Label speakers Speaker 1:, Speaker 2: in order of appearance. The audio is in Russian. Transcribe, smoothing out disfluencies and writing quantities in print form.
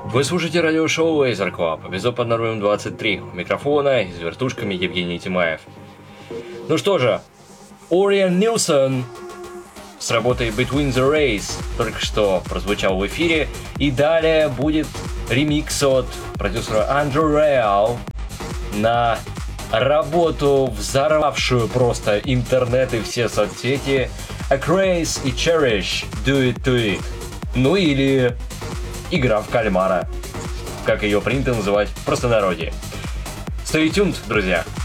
Speaker 1: Вы слушаете радиошоу Laser Club, эпизод под номером 23. У микрофона и с вертушками Евгений Тимаев. Ну что же, Ориан Нилсон с работой Between the Rays только что прозвучал в эфире. И далее будет ремикс от продюсера Andrew Rayel на работу, взорвавшую просто интернет и все соцсети, Acraze и Cherish Do It To It. Ну или игра в кальмара, как ее принято называть в простонародье. Stay tuned, друзья!